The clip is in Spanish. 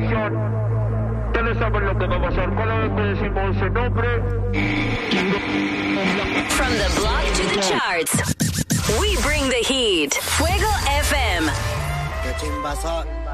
atención. Ustedes saben lo que va a pasar. Cada vez que decimos ese nombre. From the block to the charts, we bring the heat. Fuego FM. Qué chimba son.